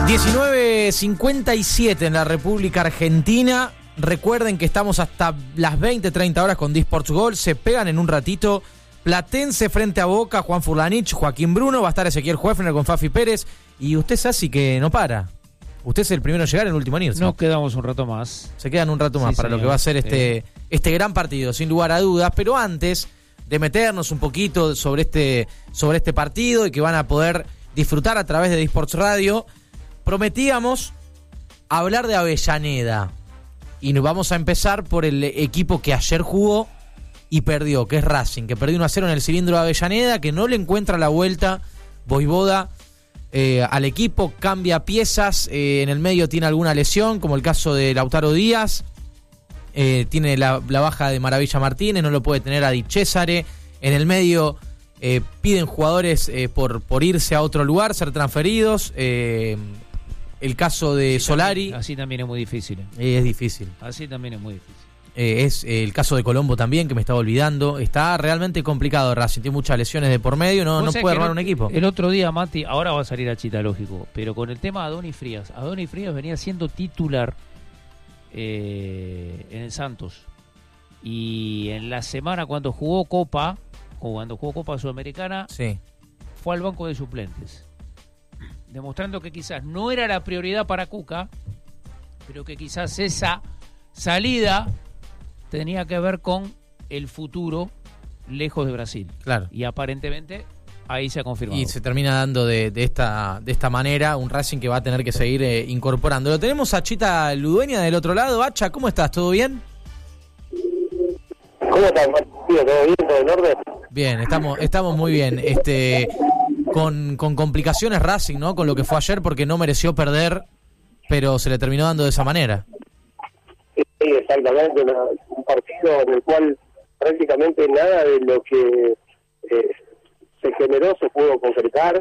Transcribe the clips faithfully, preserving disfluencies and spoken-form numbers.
diecinueve cincuenta y siete en la República Argentina. Recuerden que estamos hasta las veinte, treinta horas con Disports Gol. Se pegan en un ratito Platense frente a Boca, Juan Furlanich, Joaquín Bruno. Va a estar Ezequiel Juefner con Fafi Pérez. Y usted, Sassi, que no para. Usted es el primero en llegar, el último en irse. Nos quedamos un rato más. Se quedan un rato más sí, para señor. Lo que va a ser este, sí. este gran partido, sin lugar a dudas. Pero antes de meternos un poquito sobre este, sobre este partido y que van a poder disfrutar a través de Disports Radio, prometíamos hablar de Avellaneda. Y nos vamos a empezar por el equipo que ayer jugó y perdió, que es Racing, que perdió uno a cero en el cilindro de Avellaneda, que no le encuentra la vuelta Voivoda eh, al equipo, cambia piezas, eh, en el medio tiene alguna lesión, como el caso de Lautaro Díaz, eh, tiene la, la baja de Maravilla Martínez, no lo puede tener a Di Cesare, en el medio eh, piden jugadores eh, por, por irse a otro lugar, ser transferidos, eh, el caso de así Solari. También, así también es muy difícil. Eh, es difícil. Así también es muy difícil. Eh, es eh, el caso de Colombo también, que me estaba olvidando. Está realmente complicado Racing, tiene muchas lesiones de por medio, no, no puede armar un equipo. El otro día, Mati, ahora va a salir a Chita, lógico, pero con el tema de Adonis Frías. Adonis Frías venía siendo titular eh, en el Santos. Y en la semana cuando jugó Copa, o cuando jugó Copa Sudamericana, sí. fue al banco de suplentes. Demostrando que quizás no era la prioridad para Cuca, pero que quizás esa salida tenía que ver con el futuro lejos de Brasil. Claro. Y aparentemente ahí se ha confirmado. Y se termina dando de, de esta de esta manera un Racing que va a tener que seguir eh, incorporando. Lo tenemos a Chita Ludueña del otro lado. Hacha, ¿cómo estás? ¿Todo bien? ¿Cómo estás, Matías? ¿Todo bien? ¿Todo en orden? Bien, estamos, estamos muy bien. Este, con, con complicaciones Racing, ¿no? Con lo que fue ayer, porque no mereció perder, pero se le terminó dando de esa manera. Sí, exactamente. Una, un partido en el cual prácticamente nada de lo que eh, se generó se pudo concretar,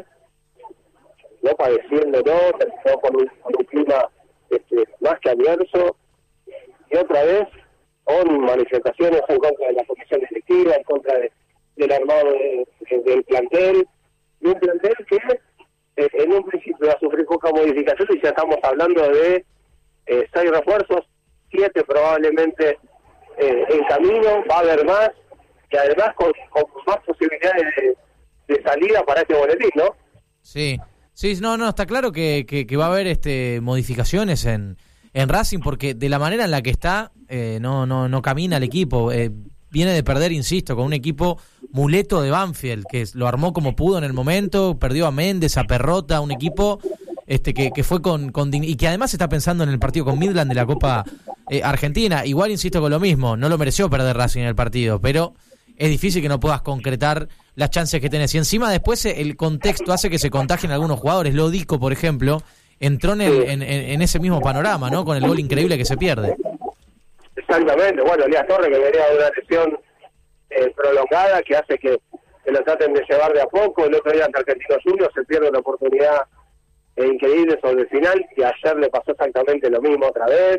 no padeciendo, no, terminó con un, con un clima este, más que adverso, y otra vez con manifestaciones en contra de la comisión directiva, en contra de, del armado de, de, del plantel, y un plantel que eh, en un principio va a sufrir poca modificación, y ya estamos hablando de eh, seis refuerzos, siete probablemente eh, en camino, va a haber más, y además con, con más posibilidades de, de salida para este boletín, ¿no? Sí, sí, no, no, está claro que, que, que va a haber este modificaciones en, en Racing, porque de la manera en la que está, eh, no, no, no camina el equipo, eh, viene de perder, insisto, con un equipo muleto de Banfield, que lo armó como pudo en el momento, perdió a Méndez, a Perrota, un equipo este que, que fue con, con y que además está pensando en el partido con Midland de la Copa eh, Argentina. Igual insisto con lo mismo, no lo mereció perder Racing en el partido, pero es difícil que no puedas concretar las chances que tenés. Y encima después el contexto hace que se contagien algunos jugadores. Lodico, por ejemplo, entró en, el, en, en ese mismo panorama, ¿no? Con el gol increíble que se pierde. Exactamente. Bueno, Elías Torres, que venía de una lesión eh, prolongada, que hace que, que lo traten de llevar de a poco. El otro día ante Argentinos Juniors se pierde una oportunidad eh, increíble sobre el final, y ayer le pasó exactamente lo mismo otra vez.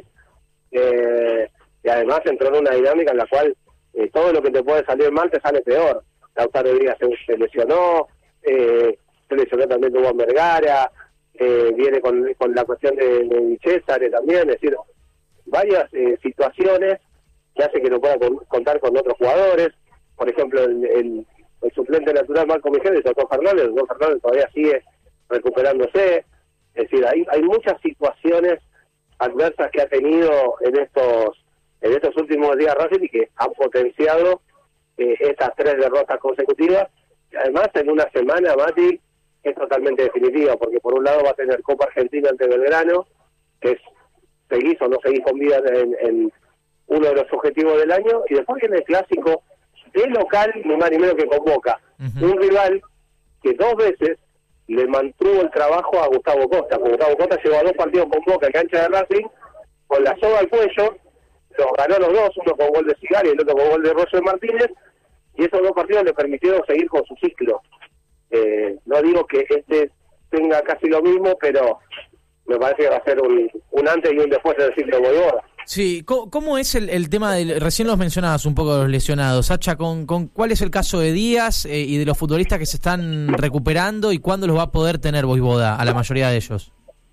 Eh, y además entró en una dinámica en la cual eh, todo lo que te puede salir mal te sale peor. Lautaro Díaz se, se lesionó, eh, se lesionó también Hugo Vergara, eh, viene con, con la cuestión de, de Di Cesare también, es decir, varias eh, situaciones que hace que no pueda con, contar con otros jugadores. Por ejemplo, el, el, el suplente natural Marco Miguel, Otto Fernández, Otto Fernández todavía sigue recuperándose. Es decir, hay, hay muchas situaciones adversas que ha tenido en estos en estos últimos días Racing, y que han potenciado eh, estas tres derrotas consecutivas, y además en una semana, Mati, es totalmente definitiva, porque por un lado va a tener Copa Argentina ante Belgrano, que es seguís o no seguís con vida en, en uno de los objetivos del año, y después viene el clásico de local, ni más ni menos que con Boca, uh-huh. un rival que dos veces le mantuvo el trabajo a Gustavo Costa, porque Gustavo Costa llevó a dos partidos con Boca en cancha de Racing, con la soga al cuello, los ganó los dos, uno con gol de Cigari y el otro con gol de Roger Martínez, y esos dos partidos le permitieron seguir con su ciclo. Eh, no digo que este tenga casi lo mismo, pero me parece que va a ser un, un antes y un después del ciclo de Voivoda. Sí, ¿cómo, cómo es el, el tema del, recién los mencionabas un poco de los lesionados, Sacha, con, con cuál es el caso de Díaz eh, y de los futbolistas que se están recuperando, y cuándo los va a poder tener Voivoda a la mayoría de ellos?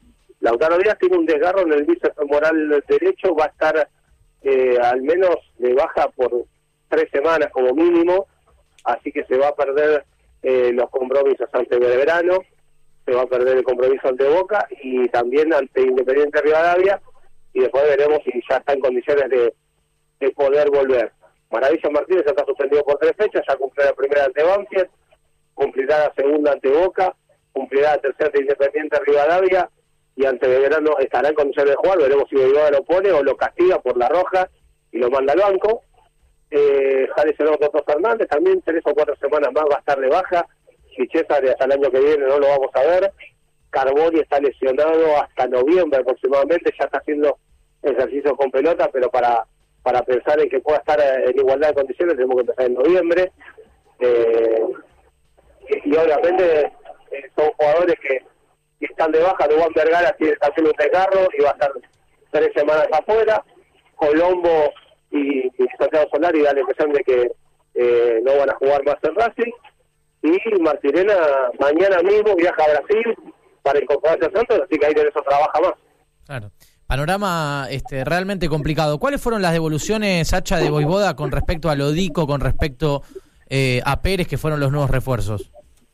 Lautaro Díaz tiene un desgarro en el bíceps femoral derecho, va a estar eh, al menos de baja por tres semanas como mínimo, así que se va a perder eh, los compromisos ante Belgrano, se va a perder el compromiso ante Boca y también ante Independiente Rivadavia, y después veremos si ya está en condiciones de, de poder volver. Maravilla Martínez ya está suspendido por tres fechas, ya cumplió la primera ante Banfield, cumplirá la segunda ante Boca, cumplirá la tercera ante Independiente Rivadavia, y ante Belgrano estará en condiciones de jugar. Veremos si Belgrano lo pone o lo castiga por la roja y lo manda al banco. Eh, ya lesionó Toto Fernández, también tres o cuatro semanas más va a estar de baja. Si César hasta el año que viene no lo vamos a ver. Carboni está lesionado hasta noviembre aproximadamente, ya está haciendo ejercicio con pelota, pero para para pensar en que pueda estar en igualdad de condiciones tenemos que empezar en noviembre. Eh, y, y obviamente eh, son jugadores que, que están de baja. Dubán Vergara tiene también un desgarro y va a estar tres semanas afuera. Colombo y, y Santiago Solari da la impresión de que eh, no van a jugar más en Racing. Y Martirena mañana mismo viaja a Brasil para incorporarse a Santos, así que ahí tenés otra baja más. Claro. Panorama este, realmente complicado. ¿Cuáles fueron las devoluciones, Sacha, de Voivoda con respecto a Lodico, con respecto eh, a Pérez, que fueron los nuevos refuerzos?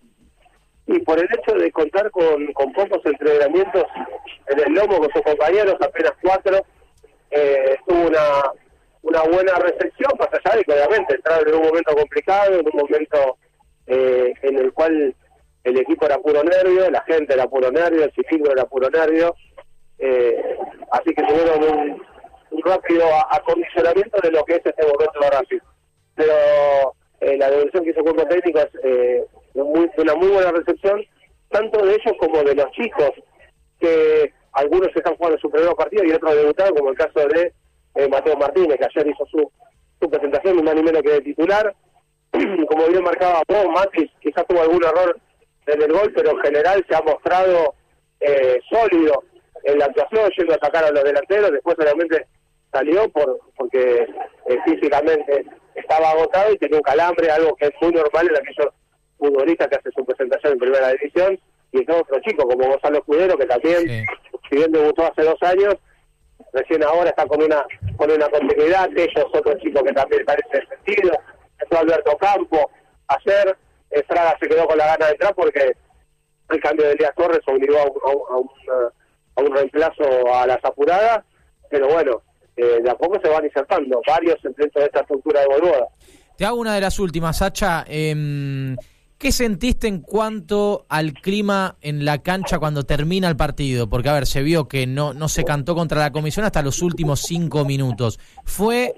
Y por el hecho de contar con, con pocos entrenamientos en el lomo con sus compañeros, apenas cuatro, eh, tuvo una, una buena recepción, más allá de que obviamente entraron en un momento complicado, en un momento eh, en el cual el equipo era puro nervio, la gente era puro nervio, el ciclismo era puro nervio. Eh, así que tuvieron un, un rápido acondicionamiento de lo que es este momento de Racing. Pero eh, la devolución que hizo el cuerpo técnico es eh, muy, una muy buena recepción, tanto de ellos como de los chicos, que algunos están jugando su primer partido y otros debutaron, como el caso de eh, Mateo Martínez, que ayer hizo su, su presentación, ni más ni menos que de titular. Como bien marcaba vos, Matis quizás tuvo algún error en el gol, pero en general se ha mostrado eh, sólido en la actuación, yendo a sacar a los delanteros. Después solamente salió por porque eh, físicamente estaba agotado y tenía un calambre, algo que es muy normal en aquellos futbolistas que hacen su presentación en primera división. Y está otro chico como Gonzalo Escudero, que también, sí, si bien debutó hace dos años, recién ahora está con una con una continuidad. Ellos, otro chico que también parece sentido, es Alberto Campo. Ayer eh, Fraga se quedó con la gana de entrar porque el cambio de Elías Torres obligó a un, a un, a un a un reemplazo a las apuradas, pero bueno, eh, de a poco se van insertando varios dentro de esta estructura de Voivoda. Te hago una de las últimas, Sacha. Eh, ¿Qué sentiste en cuanto al clima en la cancha cuando termina el partido? Porque, a ver, se vio que no, no se cantó contra la comisión hasta los últimos cinco minutos. ¿Fue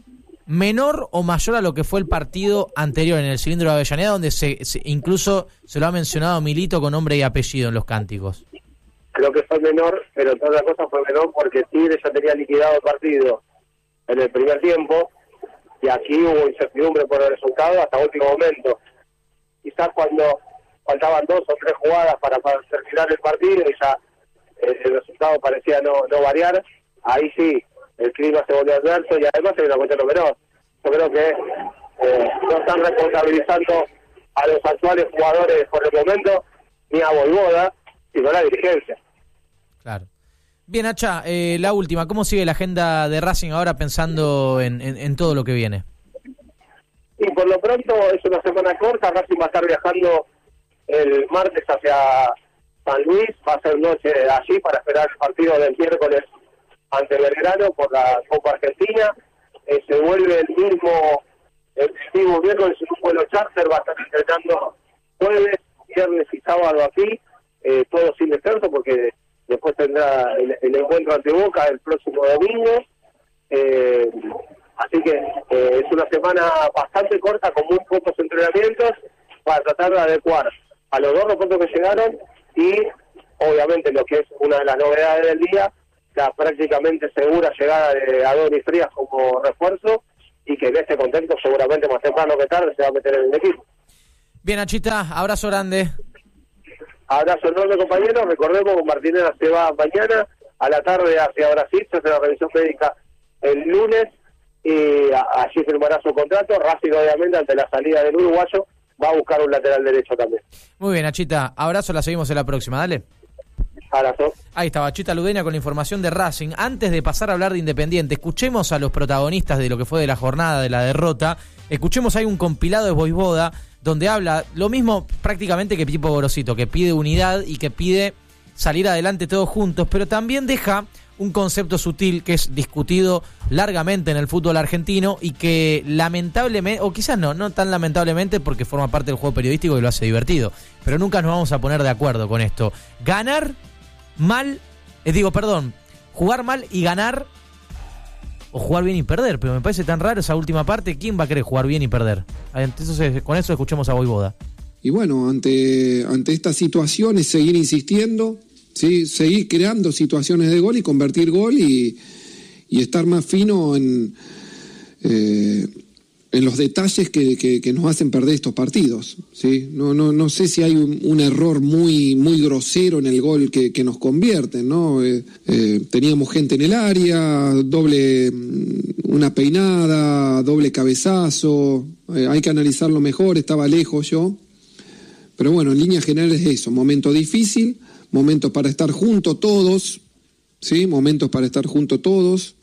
menor o mayor a lo que fue el partido anterior en el Cilindro de Avellaneda, donde se, se incluso se lo ha mencionado Milito con nombre y apellido en los cánticos? Creo que fue menor, pero toda la cosa fue menor porque Tigre ya tenía liquidado el partido en el primer tiempo y aquí hubo incertidumbre por el resultado hasta último momento. Quizás cuando faltaban dos o tres jugadas para, para terminar el partido y ya eh, el resultado parecía no, no variar, ahí sí, el clima se volvió adverso y además hay una cuestión menor. Yo creo que eh, no están responsabilizando a los actuales jugadores por el momento, ni a Voivoda, sino a la dirigencia. Claro. Bien, Hacha, eh, la última, ¿cómo sigue la agenda de Racing ahora pensando en, en, en todo lo que viene? Y por lo pronto es una semana corta. Racing va a estar viajando el martes hacia San Luis, va a ser noche allí para esperar el partido del miércoles ante Belgrano por la Copa Argentina. Eh, se vuelve el mismo el mismo miércoles en un vuelo charter, va a estar entrenando jueves, viernes y sábado aquí, eh, todo sin descanso porque después tendrá el, el encuentro ante Boca el próximo domingo. Eh, así que eh, es una semana bastante corta con muy pocos entrenamientos para tratar de adecuar a los dos refuerzos que llegaron y obviamente lo que es una de las novedades del día, la prácticamente segura llegada de Adonis Frías como refuerzo y que en este contexto seguramente más temprano que tarde se va a meter en el equipo. Bien, Achita, abrazo grande. Abrazo enorme, compañeros. Recordemos que Martínez se va mañana a la tarde hacia Brasil, se hace la revisión médica el lunes y a, allí firmará su contrato. Racing, obviamente, ante la salida del uruguayo, va a buscar un lateral derecho también. Muy bien, Achita. Abrazo, la seguimos en la próxima. Dale. Abrazo. Ahí estaba Chita Ludena con la información de Racing. Antes de pasar a hablar de Independiente, escuchemos a los protagonistas de lo que fue de la jornada, de la derrota. Escuchemos ahí un compilado de Voivoda donde habla lo mismo prácticamente que Pipo Gorosito, que pide unidad y que pide salir adelante todos juntos, pero también deja un concepto sutil que es discutido largamente en el fútbol argentino y que lamentablemente, o quizás no, no tan lamentablemente porque forma parte del juego periodístico y lo hace divertido, pero nunca nos vamos a poner de acuerdo con esto. Ganar mal, eh, digo, perdón, jugar mal y ganar, o jugar bien y perder, pero me parece tan raro esa última parte. ¿Quién va a querer jugar bien y perder? Entonces, con eso escuchemos a Voivoda. Y bueno, ante, ante estas situaciones, seguir insistiendo, ¿sí? Seguir creando situaciones de gol y convertir gol y, y estar más fino en, eh, en los detalles que, que, que nos hacen perder estos partidos, ¿sí? No, no, no sé si hay un, un error muy, muy grosero en el gol que, que nos convierten, ¿no? Eh, eh, teníamos gente en el área, doble, una peinada, doble cabezazo, eh, hay que analizarlo mejor, estaba lejos yo. Pero bueno, en líneas generales es eso, momento difícil, momentos para estar juntos todos, ¿sí? Momentos para estar juntos todos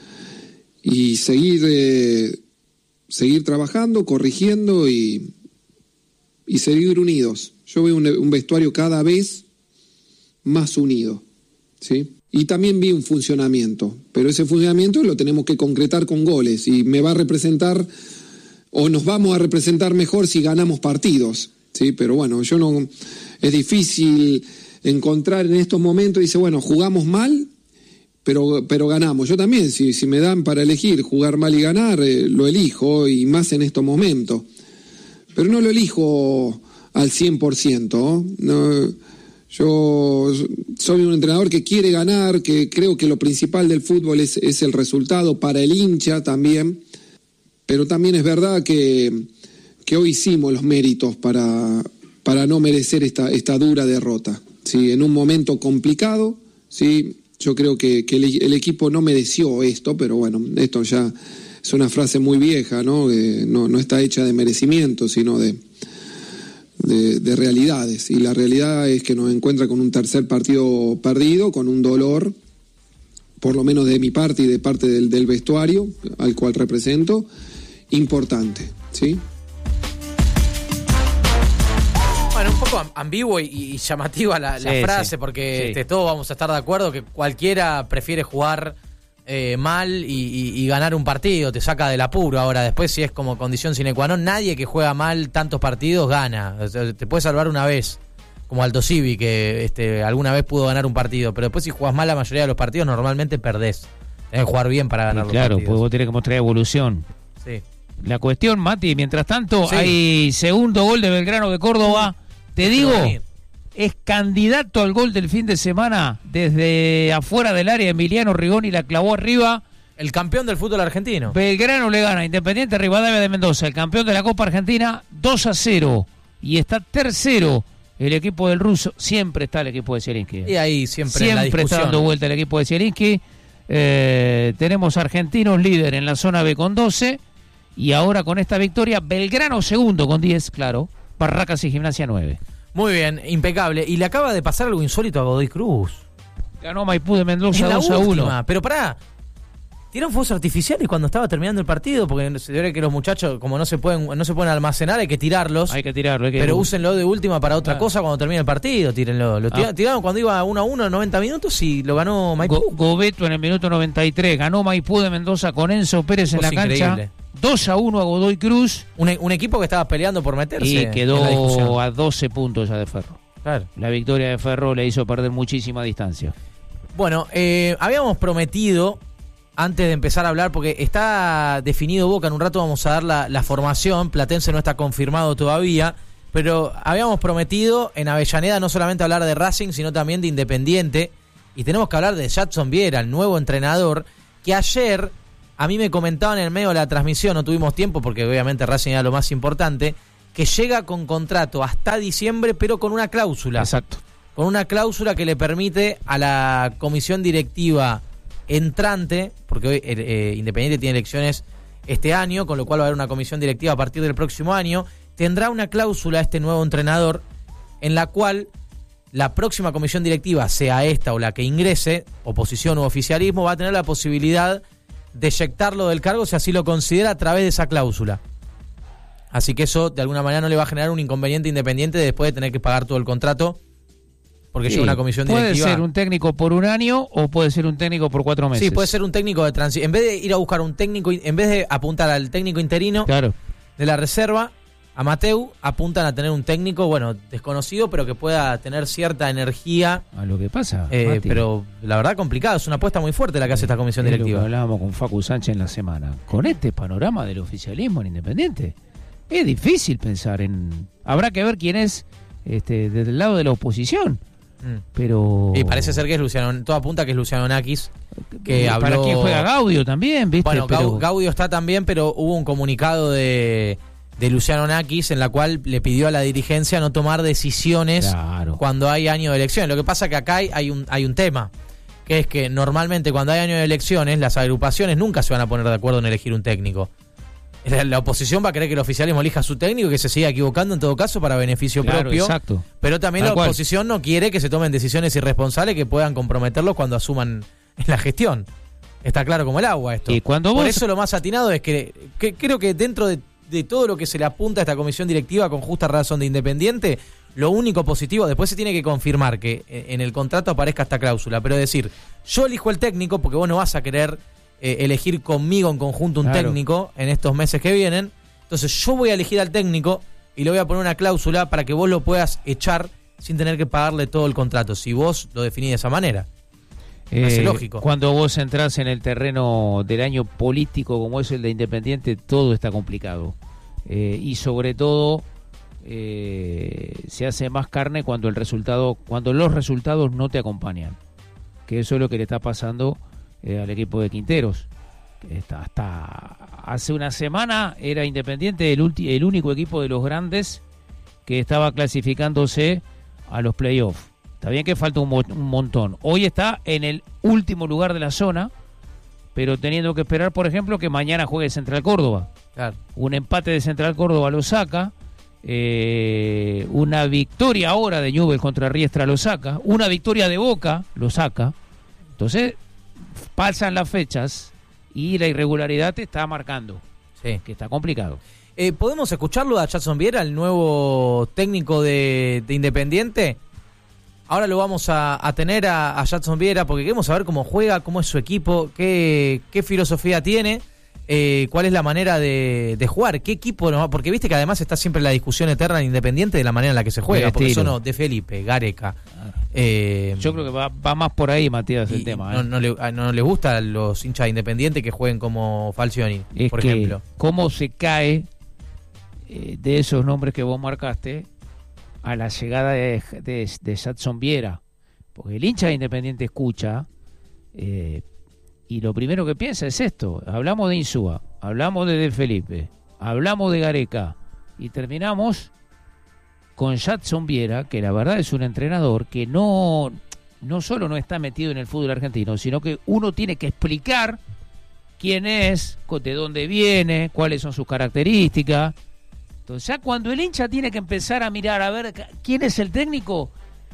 y seguir... Eh, seguir trabajando, corrigiendo y, y seguir unidos. Yo veo un, un vestuario cada vez más unido, ¿sí? Y también vi un funcionamiento, pero ese funcionamiento lo tenemos que concretar con goles y me va a representar, o nos vamos a representar mejor si ganamos partidos, ¿sí? Pero bueno, yo no, es difícil encontrar en estos momentos, dice, bueno, jugamos mal, Pero, pero ganamos. Yo también, si, si me dan para elegir jugar mal y ganar, eh, lo elijo, y más en estos momentos. Pero no lo elijo al cien por ciento. No, yo soy un entrenador que quiere ganar, que creo que lo principal del fútbol es, es el resultado para el hincha también. Pero también es verdad que, que hoy hicimos los méritos para, para no merecer esta, esta dura derrota. ¿Sí? En un momento complicado, ¿sí? Yo creo que, que el, el equipo no mereció esto, pero bueno, esto ya es una frase muy vieja, ¿no? Eh, no, no está hecha de merecimiento, sino de, de, de realidades. Y la realidad es que nos encuentra con un tercer partido perdido, con un dolor, por lo menos de mi parte y de parte del, del vestuario, al cual represento, importante, ¿sí? Un poco ambiguo y, y llamativa la, la sí, frase, sí, porque sí. Este, todos vamos a estar de acuerdo que cualquiera prefiere jugar eh, mal y, y, y ganar un partido, te saca del apuro. Ahora, después, si es como condición sine qua non, nadie que juega mal tantos partidos gana. O sea, te puede salvar una vez, como Aldo Civi, que este, alguna vez pudo ganar un partido, pero después, si jugás mal la mayoría de los partidos, normalmente perdés. Tenés que jugar bien para ganar sí, los claro, partidos. Claro, pues vos tenés que mostrar evolución. Sí. La cuestión, Mati, mientras tanto, sí. hay segundo gol de Belgrano de Córdoba. Te digo, es candidato al gol del fin de semana desde afuera del área. Emiliano Rigoni la clavó arriba. El campeón del fútbol argentino. Belgrano le gana a Independiente Rivadavia de Mendoza, el campeón de la Copa Argentina, dos a cero. Y está tercero el equipo del ruso. Siempre está el equipo de Zielinski. Y ahí siempre, siempre en la discusión. Está dando vuelta el equipo de Zielinski. Eh, tenemos argentinos líder en la zona B con doce. Y ahora con esta victoria, Belgrano segundo con diez, claro. Barracas y Gimnasia nueve. Muy bien, impecable. Y le acaba de pasar algo insólito a Godoy Cruz. Ganó Maipú de Mendoza dos a uno. Pero pará, tiraron fuegos artificiales cuando estaba terminando el partido, porque se ve que los muchachos, como no se pueden no se pueden almacenar, hay que tirarlos. Hay que tirarlo. Hay que pero úsenlo de última para otra ah. cosa cuando termine el partido, tírenlo. Lo tiraron, ah. tiraron cuando iba uno a uno en noventa minutos y lo ganó Maipú. Go, Gobeto en el minuto noventa y tres. Ganó Maipú de Mendoza con Enzo Pérez en la increíble. Cancha. dos a uno a Godoy Cruz. Un, un equipo que estaba peleando por meterse. Y quedó a doce puntos ya de Ferro. Claro. La victoria de Ferro le hizo perder muchísima distancia. Bueno, eh, habíamos prometido, antes de empezar a hablar, porque está definido Boca, en un rato vamos a dar la, la formación, Platense no está confirmado todavía, pero habíamos prometido en Avellaneda no solamente hablar de Racing, sino también de Independiente, y tenemos que hablar de Jadson Viera, el nuevo entrenador, que ayer, a mí me comentaban en el medio de la transmisión, no tuvimos tiempo porque obviamente Racing era lo más importante, que llega con contrato hasta diciembre, pero con una cláusula. Exacto. Con una cláusula que le permite a la comisión directiva entrante, porque hoy eh, Independiente tiene elecciones este año, con lo cual va a haber una comisión directiva a partir del próximo año, tendrá una cláusula este nuevo entrenador en la cual la próxima comisión directiva, sea esta o la que ingrese, oposición u oficialismo, va a tener la posibilidad de eyectarlo del cargo si así lo considera a través de esa cláusula. Así que eso de alguna manera no le va a generar un inconveniente Independiente después de tener que pagar todo el contrato, porque sí, llega una comisión puede directiva. Puede ser un técnico por un año o puede ser un técnico por cuatro meses. Sí, puede ser un técnico de transición. En vez de ir a buscar un técnico, en vez de apuntar al técnico interino claro. de la reserva, amateur, apuntan a tener un técnico, bueno, desconocido, pero que pueda tener cierta energía. A lo que pasa, eh, pero la verdad complicado, es una apuesta muy fuerte la que hace esta comisión es directiva. Lo que hablábamos con Facu Sánchez en la semana. Con este panorama del oficialismo en Independiente, es difícil pensar en... Habrá que ver quién es este, desde el lado de la oposición. Mm. Pero... Y parece ser que es Luciano, todo apunta que es Luciano Nakis, que ¿Para habló... quién juega Gaudio también? ¿Viste? Bueno, pero... Gaudio está también, pero hubo un comunicado de... de Luciano Nakis, en la cual le pidió a la dirigencia no tomar decisiones claro. cuando hay año de elecciones. Lo que pasa que acá hay, hay, un, hay un tema, que es que normalmente cuando hay año de elecciones, las agrupaciones nunca se van a poner de acuerdo en elegir un técnico. La, la oposición va a querer que el oficialismo elija a su técnico y que se siga equivocando en todo caso para beneficio claro, propio. Exacto. Pero también Tal la oposición cual. no quiere que se tomen decisiones irresponsables que puedan comprometerlos cuando asuman la gestión. Está claro como el agua esto. Y cuando vos... Por eso lo más atinado es que, que creo que dentro de de todo lo que se le apunta a esta comisión directiva con justa razón de Independiente, lo único positivo, después se tiene que confirmar que en el contrato aparezca esta cláusula, pero decir, yo elijo el técnico porque vos no vas a querer eh, elegir conmigo en conjunto un claro. técnico en estos meses que vienen, entonces yo voy a elegir al técnico y le voy a poner una cláusula para que vos lo puedas echar sin tener que pagarle todo el contrato, si vos lo definís de esa manera. Eh, es lógico. Cuando vos entrás en el terreno del año político como es el de Independiente, todo está complicado. Eh, y sobre todo eh, se hace más carne cuando el resultado, cuando los resultados no te acompañan. Que eso es lo que le está pasando eh, al equipo de Quinteros. Está, hasta hace una semana era Independiente el, ulti, el único equipo de los grandes que estaba clasificándose a los playoffs. Está bien que falta un, mo- un montón. Hoy está en el último lugar de la zona, pero teniendo que esperar, por ejemplo, que mañana juegue Central Córdoba. Claro. Un empate de Central Córdoba lo saca, eh, una victoria ahora de Newell's contra Riestra lo saca, una victoria de Boca lo saca. Entonces, pasan las fechas y la irregularidad te está marcando, sí. que está complicado. Eh, ¿Podemos escucharlo a Jadson Viera, el nuevo técnico de, de Independiente? Ahora lo vamos a, a tener a, a Jadson Viera porque queremos saber cómo juega, cómo es su equipo, qué, qué filosofía tiene, eh, cuál es la manera de, de jugar, qué equipo, no, porque viste que además está siempre la discusión eterna en Independiente de la manera en la que se juega, porque son no, de Felipe, Gareca. Eh, Yo creo que va, va más por ahí, Matías, el tema. No, ¿eh? no, le, no les gusta a los hinchas de Independiente que jueguen como Falcioni, es por que ejemplo. ¿Cómo se cae eh, de esos nombres que vos marcaste a la llegada de, de, de Jadson Viera? Porque el hincha de Independiente escucha eh, y lo primero que piensa es esto. Hablamos de Insúa, hablamos de De Felipe, hablamos de Gareca y terminamos con Jadson Viera, que la verdad es un entrenador que no, no solo no está metido en el fútbol argentino, sino que uno tiene que explicar quién es, de dónde viene, cuáles son sus características. Entonces ya cuando el hincha tiene que empezar a mirar a ver quién es el técnico,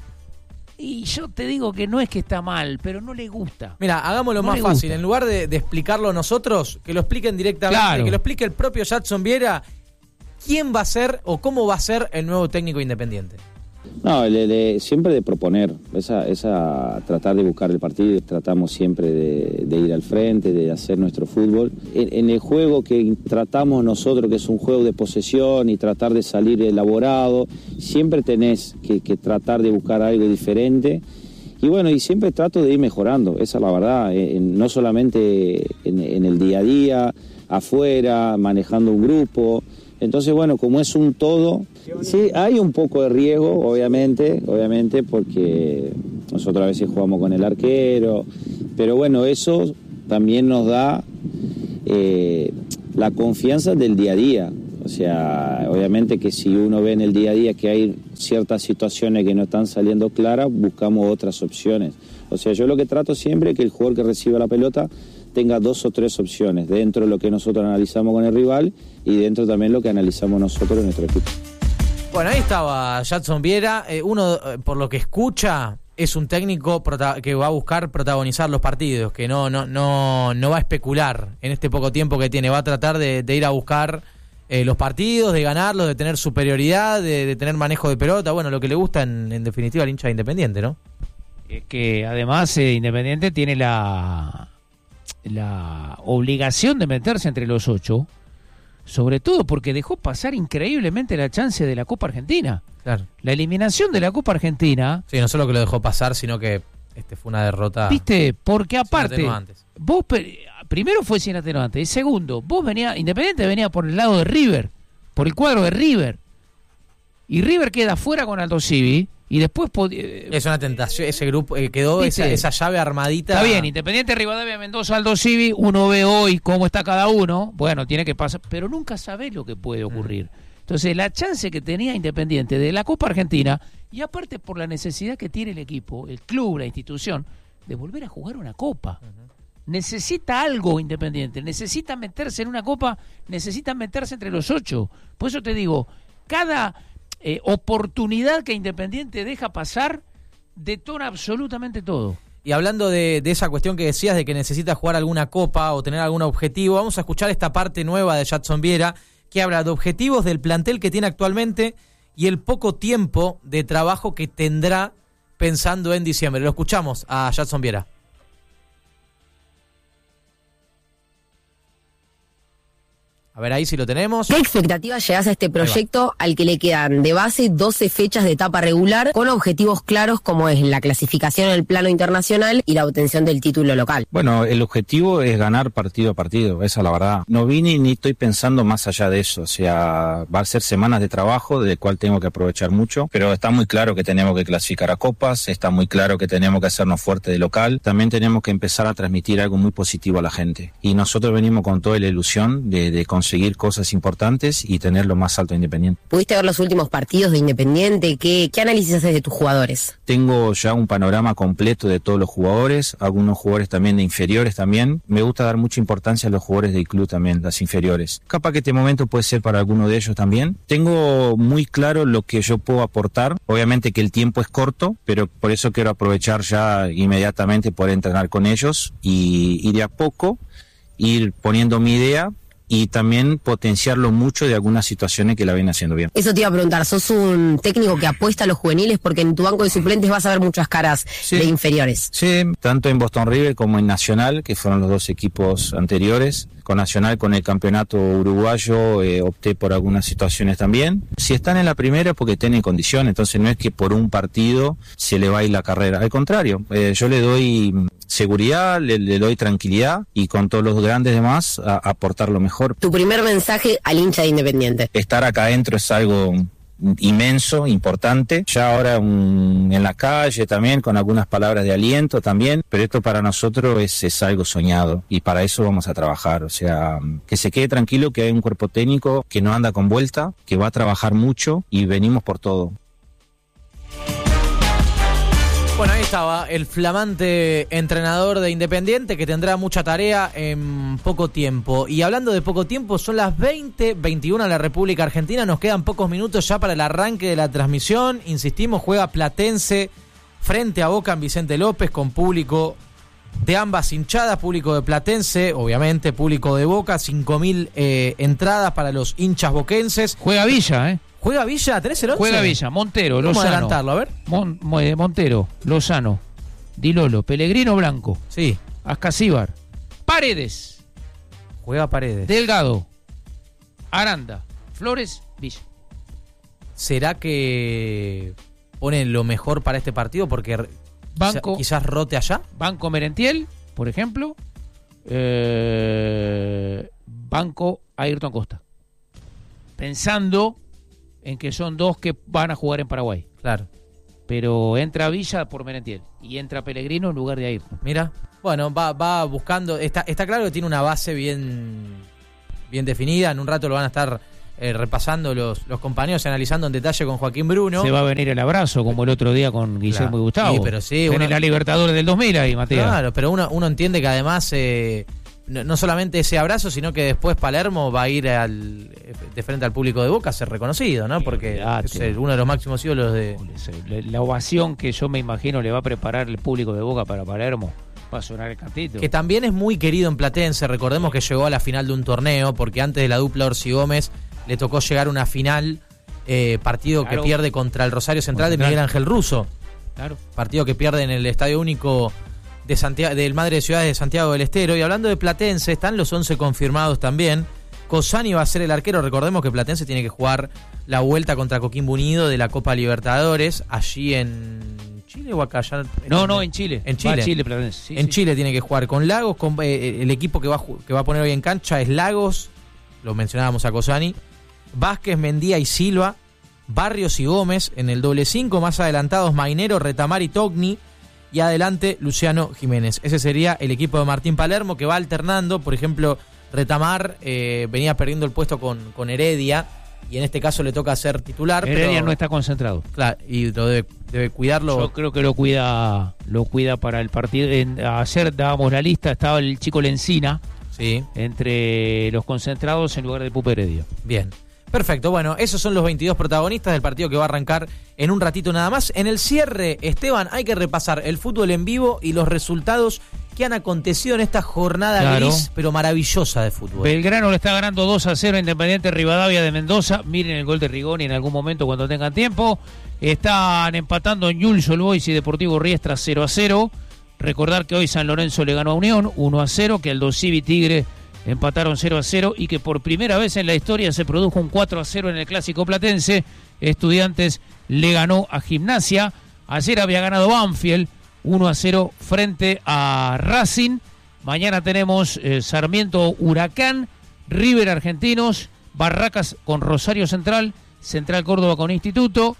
y yo te digo que no es que está mal, pero no le gusta. Mira, hagámoslo no más fácil, en lugar de, de explicarlo nosotros, que lo expliquen directamente, claro. que lo explique el propio Jadson Viera, quién va a ser o cómo va a ser el nuevo técnico Independiente. No, le, le, siempre de proponer, esa, esa tratar de buscar el partido, tratamos siempre de, de ir al frente, de hacer nuestro fútbol. En, en el juego que tratamos nosotros, que es un juego de posesión y tratar de salir elaborado, siempre tenés que, que tratar de buscar algo diferente. Y bueno, y siempre trato de ir mejorando, esa es la verdad, en, no solamente en, en el día a día, afuera, manejando un grupo. Entonces, bueno, como es un todo, sí, hay un poco de riesgo, obviamente, obviamente, porque nosotros a veces jugamos con el arquero, pero bueno, eso también nos da eh, la confianza del día a día. O sea, obviamente que si uno ve en el día a día que hay ciertas situaciones que no están saliendo claras, buscamos otras opciones. O sea, yo lo que trato siempre es que el jugador que reciba la pelota tenga dos o tres opciones dentro de lo que nosotros analizamos con el rival y dentro también lo que analizamos nosotros en nuestro equipo. Bueno, ahí estaba Jadson Viera. Eh, uno, eh, por lo que escucha, es un técnico prota- que va a buscar protagonizar los partidos, que no, no, no, no va a especular en este poco tiempo que tiene. Va a tratar de, de ir a buscar eh, los partidos, de ganarlos, de tener superioridad, de, de tener manejo de pelota. Bueno, lo que le gusta en, en definitiva al hincha de Independiente, ¿no? Es que además eh, Independiente tiene la, la obligación de meterse entre los ocho. Sobre todo porque dejó pasar increíblemente la chance de la Copa Argentina. Claro. La eliminación de la Copa Argentina. Sí, no solo que lo dejó pasar, sino que este fue una derrota. ¿Viste? Porque aparte, sin atenuantes. vos primero fue sin atenuantes. Y segundo, vos venía, Independiente venía por el lado de River, por el cuadro de River. Y River queda fuera con Aldo Civi. Y después pod- es una tentación, ese grupo eh, quedó esa, esa llave armadita. Está bien, Independiente, Rivadavia, Mendoza, Aldo Civi, uno ve hoy cómo está cada uno, bueno, tiene que pasar, pero nunca sabés lo que puede ocurrir. Entonces, la chance que tenía Independiente de la Copa Argentina, y aparte por la necesidad que tiene el equipo, el club, la institución, de volver a jugar una Copa. Uh-huh. Necesita algo Independiente, necesita meterse en una Copa, necesita meterse entre los ocho. Por eso te digo, cada Eh, oportunidad que Independiente deja pasar detona absolutamente todo. Y hablando de, de esa cuestión que decías de que necesita jugar alguna copa o tener algún objetivo, vamos a escuchar esta parte nueva de Jadson Viera que habla de objetivos del plantel que tiene actualmente y el poco tiempo de trabajo que tendrá pensando en diciembre. Lo escuchamos a Jadson Viera. A ver, ahí sí lo tenemos. ¿Qué expectativa llegás a este proyecto al que le quedan de base doce fechas de etapa regular con objetivos claros como es la clasificación en el plano internacional y la obtención del título local? Bueno, el objetivo es ganar partido a partido, esa es la verdad. No vine ni estoy pensando más allá de eso, o sea, va a ser semanas de trabajo del cual tengo que aprovechar mucho, pero está muy claro que tenemos que clasificar a copas, está muy claro que tenemos que hacernos fuerte de local, también tenemos que empezar a transmitir algo muy positivo a la gente. Y nosotros venimos con toda la ilusión de, de conseguir conseguir cosas importantes y tener lo más alto Independiente. ¿Pudiste ver los últimos partidos de Independiente? ¿Qué, qué análisis haces de tus jugadores? Tengo ya un panorama completo de todos los jugadores, algunos jugadores también de inferiores también. Me gusta dar mucha importancia a los jugadores del club también, las inferiores. Capaz que este momento puede ser para alguno de ellos también. Tengo muy claro lo que yo puedo aportar. Obviamente que el tiempo es corto, pero por eso quiero aprovechar ya inmediatamente poder entrenar con ellos y, y de a poco ir poniendo mi idea y también potenciarlo mucho de algunas situaciones que la vienen haciendo bien. Eso te iba a preguntar, sos un técnico que apuesta a los juveniles porque en tu banco de suplentes vas a ver muchas caras sí. de inferiores. Sí, tanto en Boston River como en Nacional, que fueron los dos equipos anteriores. Con Nacional, con el campeonato uruguayo, eh, opté por algunas situaciones también. Si están en la primera, porque tienen condición, entonces no es que por un partido se le va a ir la carrera. Al contrario, eh, yo le doy seguridad, le, le doy tranquilidad y con todos los grandes demás a, a aportar lo mejor. Tu primer mensaje al hincha de Independiente. Estar acá adentro es algo inmenso, importante, ya ahora un, en la calle también con algunas palabras de aliento también, pero esto para nosotros es, es algo soñado y para eso vamos a trabajar, o sea, que se quede tranquilo que hay un cuerpo técnico que no anda con vuelta, que va a trabajar mucho y venimos por todo. Bueno, ahí estaba el flamante entrenador de Independiente que tendrá mucha tarea en poco tiempo. Y hablando de poco tiempo, son las veinte veintiuno en la República Argentina. Nos quedan pocos minutos ya para el arranque de la transmisión. Insistimos, juega Platense frente a Boca en Vicente López con público de ambas hinchadas. Público de Platense, obviamente, público de Boca. cinco mil eh, entradas para los hinchas boquenses. Juega Villa, ¿eh? ¿Juega Villa? ¿Tenés el once? Juega Villa, Montero, Vamos Lozano. a adelantarlo, a ver. Mon, Montero, Lozano, Di Lolo, Pellegrino Blanco. Sí. Ascasíbar. Paredes. Juega Paredes. Delgado. Aranda. Flores, Villa. ¿Será que ponen lo mejor para este partido? Porque Banco, quizás rote allá. Banco Merentiel, por ejemplo. Eh, Banco Ayrton Costa. Pensando en que son dos que van a jugar en Paraguay. Claro. Pero entra Villa por Merentiel y entra Pellegrino en lugar de Ayrton. Mira, bueno, va, va buscando, está, está claro que tiene una base bien, bien definida. En un rato lo van a estar eh, repasando los, los compañeros, analizando en detalle con Joaquín Bruno. Se va a venir el abrazo, como el otro día con Guillermo claro. y Gustavo. Sí, pero sí. En la Libertadores del dos mil ahí, Matías. Claro, pero uno, uno entiende que además... Eh, no, no solamente ese abrazo, sino que después Palermo va a ir al, de frente al público de Boca a ser reconocido, ¿no? Porque es el, uno de los máximos ídolos de... La ovación que yo me imagino le va a preparar el público de Boca para Palermo. Va a sonar el cantito. Que también es muy querido en Platense. Recordemos que llegó a la final de un torneo, porque antes de la dupla Orsi Gómez le tocó llegar a una final, eh, partido claro. que pierde contra el Rosario Central de Miguel Ángel Russo. Claro. Partido que pierde en el Estadio Único de Santiago, del Madre de Ciudades de Santiago del Estero. Y hablando de Platense, están los once confirmados también. Cosani va a ser el arquero. Recordemos que Platense tiene que jugar la vuelta contra Coquimbo Unido de la Copa Libertadores, allí en... ¿Chile o acá? Ya, no, no, en Chile. En Chile. Va Chile Platense. Sí, en sí. Chile tiene que jugar con Lagos. Con, eh, el equipo que va, que va a poner hoy en cancha es Lagos, lo mencionábamos a Cosani, Vázquez, Mendía y Silva, Barrios y Gómez. En el doble cinco, más adelantados Mainero, Retamar y Togni. Y adelante Luciano Jiménez. Ese sería el equipo de Martín Palermo, que va alternando. Por ejemplo, Retamar eh, venía perdiendo el puesto con, con Heredia, y en este caso le toca ser titular. Heredia pero, no está concentrado. Claro, y lo debe, debe cuidarlo. Yo creo que lo cuida lo cuida para el partido. En, ayer dábamos la lista, estaba el chico Lencina, sí, entre los concentrados en lugar de Pupe Heredia. Bien, perfecto. Bueno, esos son los veintidós protagonistas del partido que va a arrancar en un ratito nada más. En el cierre, Esteban, hay que repasar el fútbol en vivo y los resultados que han acontecido en esta jornada claro. gris, pero maravillosa de fútbol. Belgrano le está ganando dos a cero a Independiente Rivadavia de Mendoza. Miren el gol de Rigoni en algún momento cuando tengan tiempo. Están empatando Newell's Old Boys y Deportivo Riestra cero a cero. Recordar que hoy San Lorenzo le ganó a Unión uno a cero, que Aldo Civi y Tigre empataron cero a cero y que por primera vez en la historia se produjo un cuatro a cero en el Clásico Platense. Estudiantes le ganó a Gimnasia. Ayer había ganado Banfield uno a cero frente a Racing. Mañana tenemos eh, Sarmiento Huracán, River Argentinos, Barracas con Rosario Central, Central Córdoba con Instituto,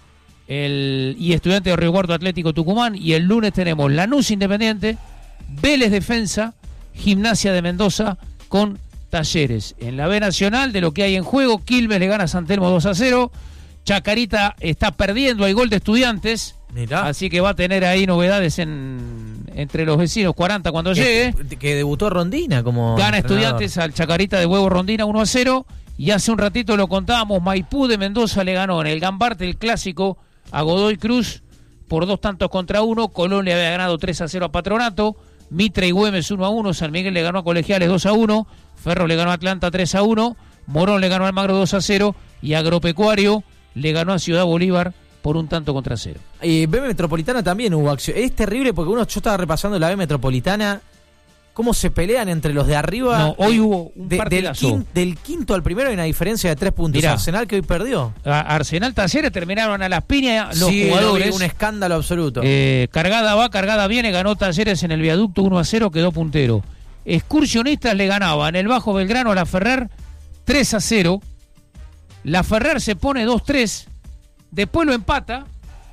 el, y Estudiante de Río Cuarto Atlético Tucumán. Y el lunes tenemos Lanús Independiente, Vélez Defensa, Gimnasia de Mendoza con Talleres. En la B Nacional, de lo que hay en juego, Quilmes le gana a San Telmo dos a cero, Chacarita está perdiendo, hay gol de Estudiantes. Mirá. Así que va a tener ahí novedades en entre los vecinos cuarenta cuando llegue. Que, que debutó Rondina como gana entrenador. Estudiantes al Chacarita de Huevo Rondina uno a cero. Y hace un ratito lo contábamos, Maipú de Mendoza le ganó en el Gambarte el clásico a Godoy Cruz por dos tantos contra uno. Colón le había ganado tres a cero a Patronato. Mitre y Güemes uno a uno. San Miguel le ganó a Colegiales dos a uno. Ferro le ganó a Atlanta tres a uno. Morón le ganó al Magro dos a cero. Y Agropecuario le ganó a Ciudad Bolívar por un tanto contra cero. Y B Metropolitana también hubo acción. Es terrible porque uno, yo estaba repasando la B Metropolitana, cómo se pelean entre los de arriba. No, hoy hubo un de, del, quin, del quinto al primero hay una diferencia de tres puntos. Mirá, Arsenal que hoy perdió. Arsenal Talleres terminaron a las piñas los sí, jugadores. Un escándalo absoluto. Eh, cargada va, cargada viene, ganó Talleres en el viaducto uno a cero, quedó puntero. Excursionistas le ganaba en el Bajo Belgrano a la Ferrer tres a cero. La Ferrer se pone dos tres. Después lo empata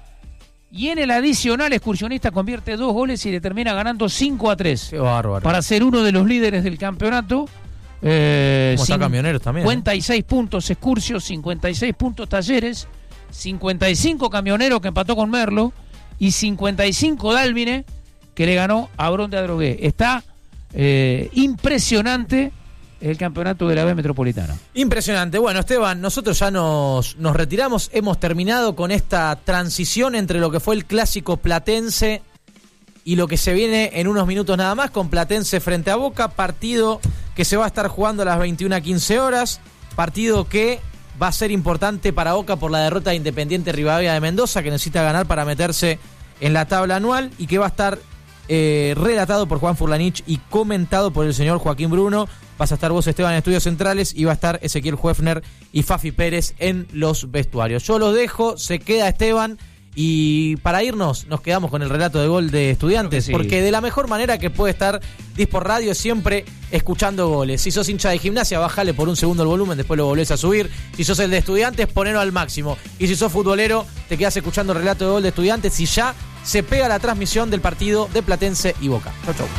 y en el adicional Excursionista convierte dos goles y le termina ganando cinco a tres. Qué bárbaro. Para ser uno de los líderes del campeonato. Eh, Como está Camioneros también. cincuenta y seis ¿eh? Puntos Excursio, cincuenta y seis puntos Talleres, cincuenta y cinco Camioneros que empató con Merlo y cincuenta y cinco Dálmine que le ganó a Bron de Adrogué. Está eh, impresionante el campeonato de la B Metropolitana. Impresionante. Bueno, Esteban, nosotros ya nos, nos retiramos. Hemos terminado con esta transición entre lo que fue el clásico platense y lo que se viene en unos minutos nada más con Platense frente a Boca. Partido que se va a estar jugando a las veintiuna a quince horas. Partido que va a ser importante para Boca por la derrota de Independiente Rivadavia de Mendoza, que necesita ganar para meterse en la tabla anual, y que va a estar eh, relatado por Juan Furlanich y comentado por el señor Joaquín Bruno. Vas a estar vos, Esteban, en Estudios Centrales, y va a estar Ezequiel Huefner y Fafi Pérez en los vestuarios. Yo los dejo, se queda Esteban, y para irnos nos quedamos con el relato de gol de Estudiantes, sí, porque de la mejor manera que puede estar Disport Radio es siempre escuchando goles. Si sos hincha de Gimnasia, bájale por un segundo el volumen, después lo volvés a subir. Si sos el de Estudiantes, ponelo al máximo. Y si sos futbolero, te quedás escuchando el relato de gol de Estudiantes y ya se pega la transmisión del partido de Platense y Boca. Chau, chau.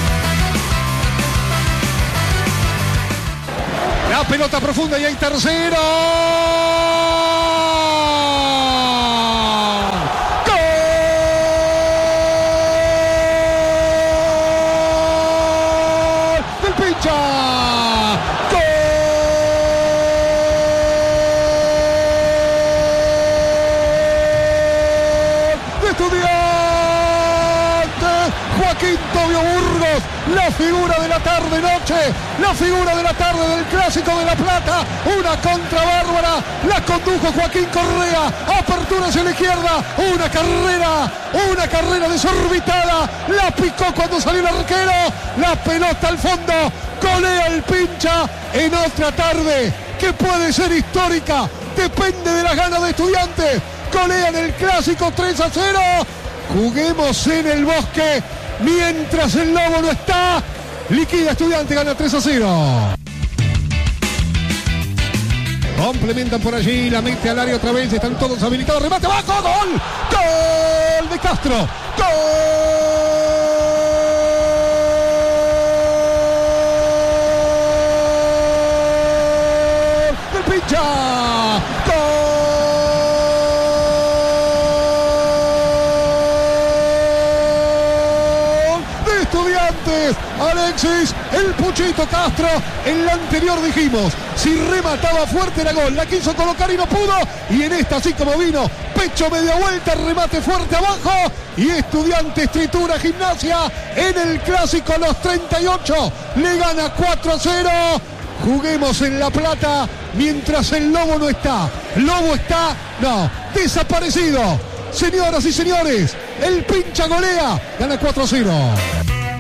La pelota profunda y hay tercero. ¡Gol! Del Pincho. pincha. ¡Gol! De Estudiantes. Joaquín Tobio Burgos, la figura de la tarde-noche, la figura de la tarde del Clásico de La Plata, una contra bárbara, la condujo Joaquín Correa, apertura hacia la izquierda, una carrera, una carrera desorbitada, la picó cuando salió el arquero, la pelota al fondo, golea el Pincha en otra tarde que puede ser histórica, depende de las ganas de Estudiantes, golean el Clásico tres a cero, juguemos en el Bosque. Mientras el Lobo no está, liquida Estudiante, gana tres a cero. Complementan por allí, la mete al área otra vez, están todos habilitados, remate abajo, gol, gol de Castro, gol del Pincha, gol. Estudiantes, Alexis, el Puchito Castro, en la anterior dijimos, si remataba fuerte era gol, la quiso colocar y no pudo, y en esta así como vino, pecho media vuelta, remate fuerte abajo, y Estudiantes tritura Gimnasia, en el Clásico a los treinta y ocho, le gana cuatro a cero, juguemos en La Plata, mientras el Lobo no está, Lobo está, no, desaparecido, señoras y señores, el Pincha golea, gana cuatro a cero.